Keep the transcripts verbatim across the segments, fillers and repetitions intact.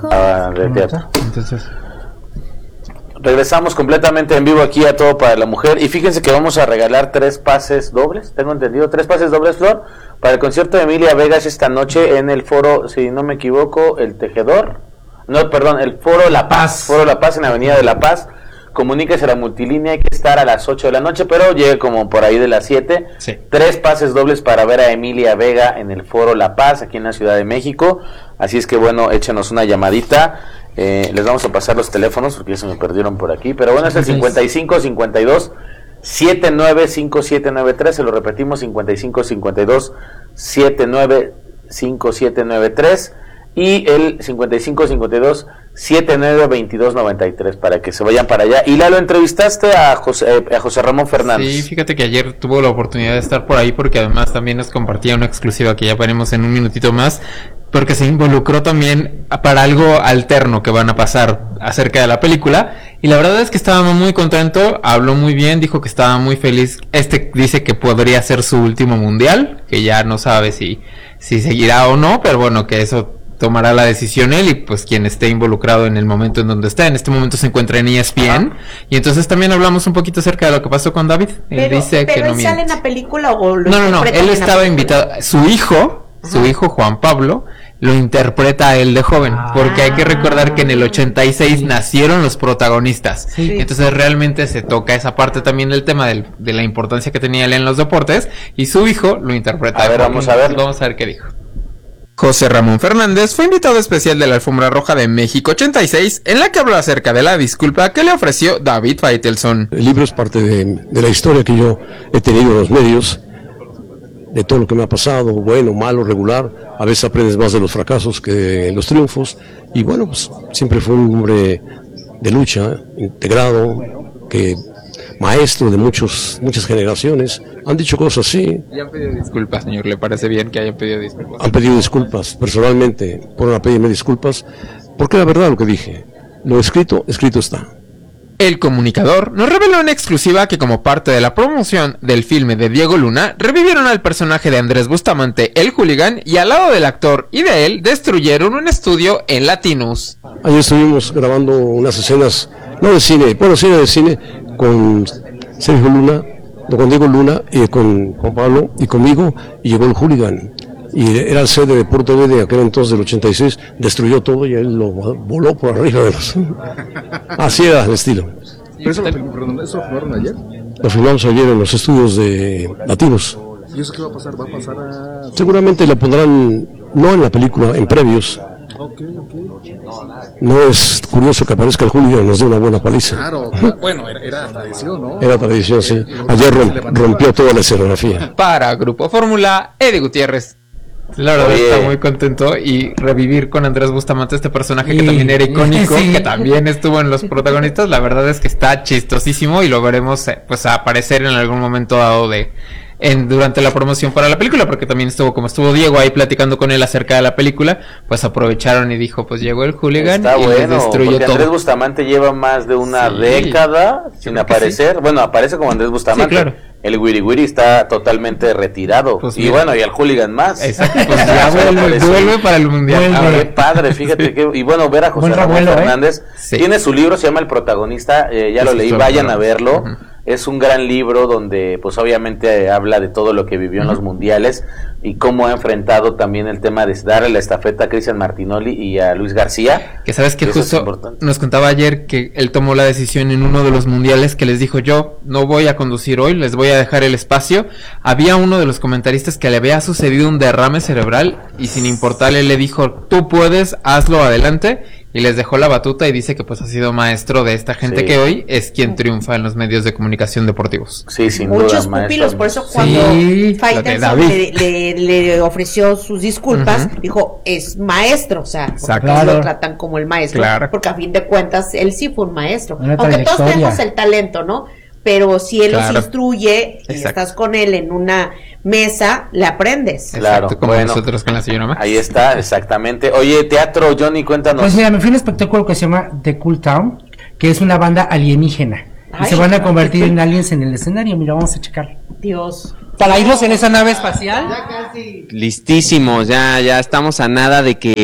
ah, de teatro. Entonces... Regresamos completamente en vivo aquí a Todo para la Mujer. Y fíjense que vamos a regalar tres pases dobles, tengo entendido, tres pases dobles, Flor, para el concierto de Emilia Vegas esta noche en el foro, si no me equivoco, El Tejedor. No, perdón, el Foro La Paz. Foro La Paz en la Avenida de La Paz. Comuníquese a la multilínea, hay que estar a las ocho de la noche, pero llegue como por ahí de las siete. Sí. Tres pases dobles para ver a Emilia Vega en el Foro La Paz, aquí en la Ciudad de México. Así es que bueno, échenos una llamadita. Eh, les vamos a pasar los teléfonos porque ya se me perdieron por aquí, pero bueno, es el cincuenta y cinco cincuenta y dos setenta y nueve cincuenta y siete noventa y tres, se lo repetimos, cincuenta y cinco cincuenta y dos setenta y nueve cincuenta y siete noventa y tres y el cincuenta y cinco cincuenta y dos setenta y nueve veintidós noventa y tres para que se vayan para allá. Y Lalo, entrevistaste a José, a José Ramón Fernández. Sí, fíjate que ayer tuvo la oportunidad de estar por ahí porque además también nos compartía una exclusiva que ya veremos en un minutito más, porque se involucró también para algo alterno que van a pasar acerca de la película, y la verdad es que estaba muy contento, habló muy bien, dijo que estaba muy feliz. Este dice que podría ser su último mundial, que ya no sabe si, si seguirá o no, pero bueno, que eso tomará la decisión él y pues quien esté involucrado en el momento en donde está. En este momento se encuentra en E S P N, ah. y entonces también hablamos un poquito acerca de lo que pasó con David. Él pero, dice pero que no él sale en la película o lo no, no, no, él estaba invitado, su hijo, Ajá. su hijo Juan Pablo, lo interpreta a él de joven, ah. porque hay que recordar que en el ochenta y seis sí. nacieron los protagonistas, sí. entonces realmente se toca esa parte también del tema del, de la importancia que tenía él en los deportes, y su hijo lo interpreta. A ver, vamos a ver. Vamos a ver qué dijo. José Ramón Fernández fue invitado especial de la Alfombra Roja de México ochenta y seis, en la que habló acerca de la disculpa que le ofreció David Faitelson. El libro es parte de, de la historia que yo he tenido en los medios, de todo lo que me ha pasado, bueno, malo, regular. A veces aprendes más de los fracasos que de los triunfos, y bueno, pues siempre fue un hombre de lucha, integrado, que maestro de muchos muchas generaciones. Han dicho cosas así. Ya han pedido disculpas, señor, ¿le parece bien que hayan pedido disculpas? Han pedido disculpas, personalmente, fueron a pedirme disculpas, porque la verdad lo que dije, lo escrito, escrito está. El comunicador nos reveló en exclusiva que como parte de la promoción del filme de Diego Luna, revivieron al personaje de Andrés Bustamante, el hooligan, y al lado del actor y de él, destruyeron un estudio en Latinus. Ayer estuvimos grabando unas escenas, no de cine, bueno, sí de cine, con Sergio Luna, con Diego Luna, y con Juan Pablo, y conmigo, y llegó el hooligan. Y era el C de Deporte B de aquel entonces del ochenta y seis, destruyó todo y él lo voló por arriba de los... Así era el estilo. ¿Pero eso, perdón, ¿eso lo filmaron ayer? Lo filmamos ayer en los estudios de Latinos. ¿Y eso qué va a pasar? ¿Va a pasar a...? Seguramente la pondrán, no en la película, en previos. Okay, okay. No es curioso que aparezca el Julio y nos dé una buena paliza. Claro, bueno, era, era tradición, ¿no? Era tradición, sí. Ayer rompió toda la escenografía. Para Grupo Fórmula, Eddie Gutiérrez. La verdad Oye. está muy contento, y revivir con Andrés Bustamante este personaje que también era icónico, sí. que también estuvo en los protagonistas, la verdad es que está chistosísimo y lo veremos pues aparecer en algún momento dado de en durante la promoción para la película, porque también estuvo, como estuvo Diego ahí platicando con él acerca de la película, pues aprovecharon y dijo, pues llegó el hooligan está y bueno, les destruyó todo. Andrés Bustamante lleva más de una sí. década sin aparecer, sí. bueno, aparece como Andrés Bustamante. Sí, claro. El Wiri Wiri está totalmente retirado. Pues y mira. bueno, y el hooligan más. Exacto, pues ya vuelve, vuelve para el mundial. Ah, qué padre, fíjate que, y bueno, ver a José Ramón Fernández, ¿eh? sí. tiene su libro, se llama El Protagonista, eh, ya sí, lo leí, vayan a verlo. Uh-huh. Es un gran libro donde pues obviamente habla de todo lo que vivió uh-huh. en los mundiales y cómo ha enfrentado también el tema de darle la estafeta a Cristian Martinoli y a Luis García. Que sabes que justo nos contaba ayer que él tomó la decisión en uno de los mundiales que les dijo, yo no voy a conducir hoy, les voy a dejar el espacio. Había uno de los comentaristas que le había sucedido un derrame cerebral y sin importarle le dijo, tú puedes, hazlo, adelante. Y les dejó la batuta y dice que pues ha sido maestro de esta gente sí. que hoy es quien triunfa en los medios de comunicación deportivos. Sí, sin Muchos duda. Muchos pupilos, por eso cuando sí, Faitelson le, le, le ofreció sus disculpas, uh-huh. dijo, es maestro, o sea, porque claro. lo tratan como el maestro, claro. porque a fin de cuentas él sí fue un maestro. Una Aunque todos tenemos el talento, ¿no? Pero si él claro. los instruye y Exacto. estás con él en una mesa, le aprendes. Claro, Exacto, como bueno, nosotros con la señora Max. Ahí está, exactamente. Oye, teatro, Johnny, cuéntanos. Pues mira, me fui a un espectáculo que se llama The Cool Town, que es una banda alienígena. Ay, y se van a convertir en aliens en el escenario. Mira, vamos a checar. Dios. Para irnos en esa nave espacial. Ya casi. Listísimos, ya, ya estamos a nada de que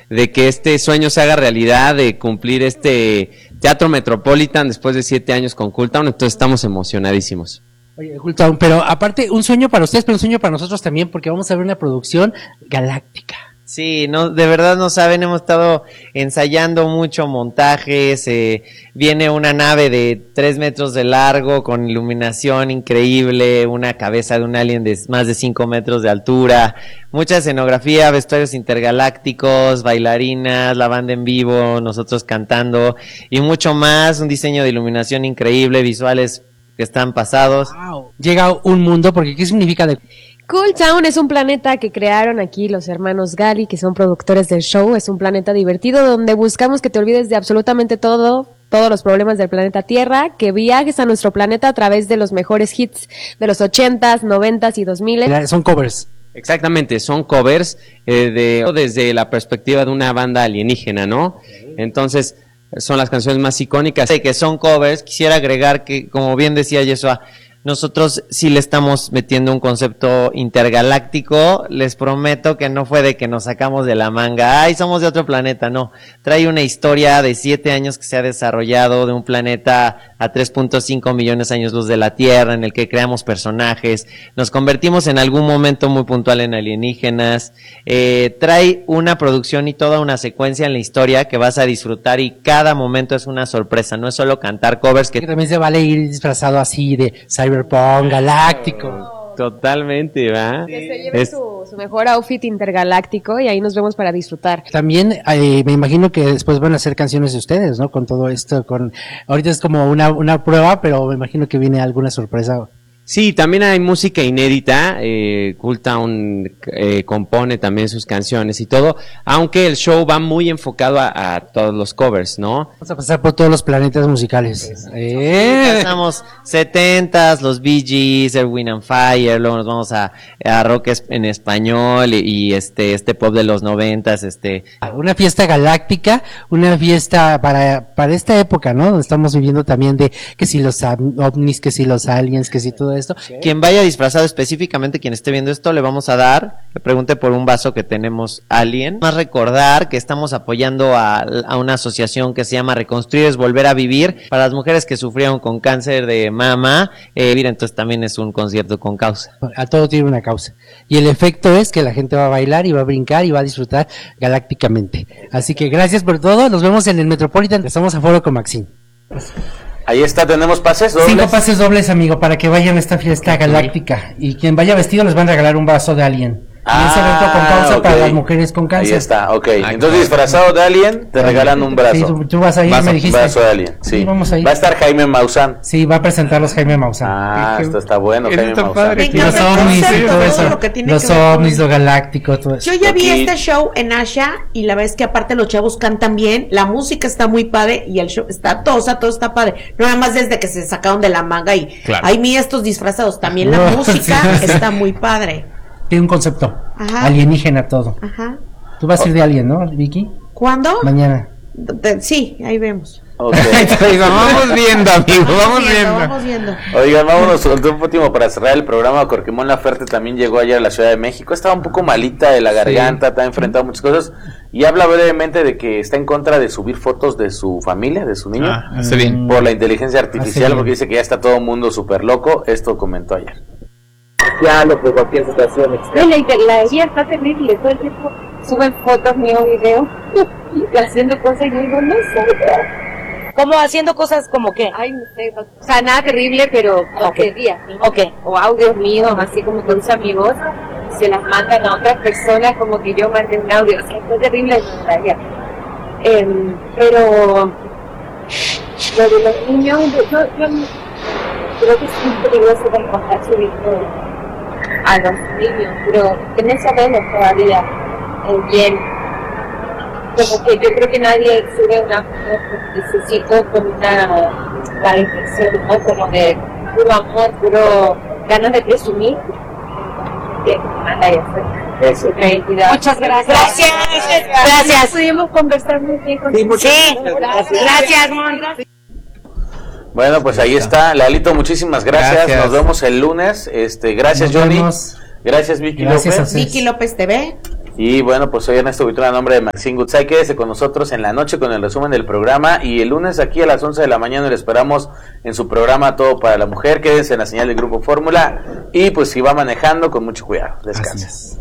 de que este sueño se haga realidad, de cumplir este Teatro Metropolitan después de siete años con Cool Town, entonces estamos emocionadísimos. Oye, Cool Town, pero aparte, un sueño para ustedes, pero un sueño para nosotros también, porque vamos a ver una producción galáctica. Sí, no, de verdad no saben, hemos estado ensayando mucho montajes, eh, viene una nave de tres metros de largo con iluminación increíble, una cabeza de un alien de más de cinco metros de altura, mucha escenografía, vestuarios intergalácticos, bailarinas, la banda en vivo, nosotros cantando y mucho más, un diseño de iluminación increíble, visuales que están pasados. Wow. Llega un mundo, porque ¿qué significa de...? Cool Town es un planeta que crearon aquí los hermanos Gali, que son productores del show. Es un planeta divertido donde buscamos que te olvides de absolutamente todo, todos los problemas del planeta Tierra, que viajes a nuestro planeta a través de los mejores hits de los ochentas, noventas y dos miles. Son covers. Exactamente, son covers eh, de, desde la perspectiva de una banda alienígena, ¿no? Entonces, son las canciones más icónicas. Sí, que son covers. Quisiera agregar que, como bien decía Yeshua, nosotros sí le estamos metiendo un concepto intergaláctico. Les prometo que no fue de que nos sacamos de la manga, ay, somos de otro planeta, no. Trae una historia de siete años que se ha desarrollado de un planeta a tres punto cinco millones de años luz de la Tierra, en el que creamos personajes, nos convertimos en algún momento muy puntual en alienígenas. Eh, trae una producción y toda una secuencia en la historia que vas a disfrutar y cada momento es una sorpresa, no es solo cantar covers. Que, que también se vale ir disfrazado así de Cyberpunk, galáctico. Totalmente, ¿va? Que se lleve es... su, su mejor outfit intergaláctico y ahí nos vemos para disfrutar. También eh, me imagino que después van a hacer canciones de ustedes, ¿no? Con todo esto, con ahorita es como una, una prueba, pero me imagino que viene alguna sorpresa. Sí, también hay música inédita, eh, Cool Town eh, compone también sus canciones y todo, aunque el show va muy enfocado a, a todos los covers, ¿no? Vamos a pasar por todos los planetas musicales. Eh. Pasamos setentas, los Bee Gees, Earth, Wind and Fire, luego nos vamos a, a rock en español y, y este este pop de los noventas, este. Una fiesta galáctica, una fiesta para para esta época, ¿no? Donde estamos viviendo también de que si los ovnis, que si los aliens, que si todo esto. Okay. Quien vaya disfrazado, específicamente quien esté viendo esto, le vamos a dar, le pregunte por un vaso que tenemos Alien. Más recordar que estamos apoyando a, a una asociación que se llama Reconstruir es Volver a Vivir, para las mujeres que sufrieron con cáncer de mama. Eh, mira, entonces también es un concierto con causa. A todo tiene una causa. Y el efecto es que la gente va a bailar y va a brincar y va a disfrutar galácticamente. Así que gracias por todo, nos vemos en el Metropolitan, estamos a foro con Maxine. Ahí está, tenemos pases dobles. Cinco pases dobles, amigo, para que vayan a esta fiesta galáctica. Y quien vaya vestido les van a regalar un vaso de Alien. Ah, y ese evento con causa okay. Para las mujeres con cáncer. Ahí está, ok. Entonces, disfrazado de Alien, te regalan un brazo. Sí, tú, tú vas a ir, vaso, me dijiste. Brazo de Alien, sí. sí vamos a, ir. Va a estar Jaime Maussan. Sí, va a presentarlos Jaime Maussan. Ah, esto está bueno, Jaime Maussan. Los ovnis y todo eso. Los ovnis, lo galáctico, todo eso. Yo ya vi okay. este show en Asha y la verdad es que aparte los chavos cantan bien, la música está muy padre y el show está todo, o sea, todo está padre. No nada más desde que se sacaron de la manga y claro. Hay mí estos disfrazados, también la música está muy padre. Tiene un concepto. Ajá. Alienígena todo. Ajá. Tú vas a ir de Alien, ¿no, Vicky? ¿Cuándo? Mañana. De, sí, ahí vemos. Okay. vamos viendo, amigo, vamos, vamos viendo, viendo. Vamos viendo. Oigan, vámonos un último para cerrar el programa. Porque Mon Laferte también llegó ayer a la Ciudad de México. Estaba un poco malita de la garganta, sí. Está enfrentado a muchas cosas. Y habla brevemente de que está en contra de subir fotos de su familia, de su niño. Ah, hace bien. Por la inteligencia artificial, porque dice que ya está todo el mundo súper loco. Esto comentó ayer. Ya lo por cualquier situación externa. La guía está terrible, todo el tiempo suben fotos míos, videos, y haciendo cosas y yo digo, no sé. ¿Cómo haciendo cosas como qué? Ay, no sé, o sea, nada terrible, pero okay. días, ¿no? Okay. O audios míos, así como con sus amigos, se las mandan a otras personas como que yo mandé un audio, o sea, fue terrible la guía. Eh, pero lo de los niños, yo, yo creo que es muy peligroso para contar su vida a los niños, pero que no sabemos todavía eh, bien, como que yo creo que nadie sube una foto de sus hijos con una la intención, ¿no? Como de puro amor, puro ganas de presumir, que anda ya fue. Eso. Muchas gracias. Gracias. Gracias. Pudimos conversar muy bien con sí, sí. Gracias, gracias, Mon. Bueno, pues ahí está, Lalito, muchísimas gracias. gracias. Nos vemos el lunes. Este, gracias, Nos Johnny. Vemos. Gracias, Vicky gracias López. Vicky López T V. Y bueno, pues soy Ernesto Buitrón a nombre de Maxine Goodside. Quédese con nosotros en la noche con el resumen del programa y el lunes aquí a las once de la mañana le esperamos en su programa Todo para la Mujer. Quédense en la señal del Grupo Fórmula y pues si va manejando con mucho cuidado. Descanse.